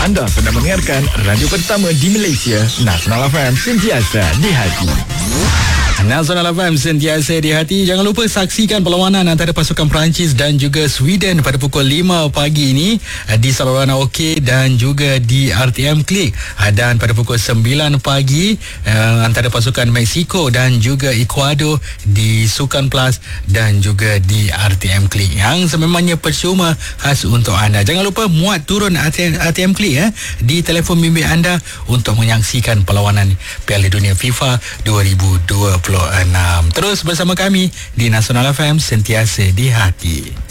Anda sedang mendengarkan radio pertama di Malaysia, Nasional FM, sentiasa di hati. Nasional FM sentiasa di hati. Jangan lupa saksikan perlawanan antara pasukan Perancis dan juga Sweden pada pukul 5 pagi ini di saluran OK dan juga di RTM Klik. Dan pada pukul 9 pagi antara pasukan Mexico dan juga Ecuador di Sukan Plus dan juga di RTM Klik, yang sememangnya percuma khas untuk anda. Jangan lupa muat turun RTM Klik di telefon bimbit anda untuk menyaksikan perlawanan Piala Dunia FIFA 2026. Terus bersama kami di Nasional FM, sentiasa di hati.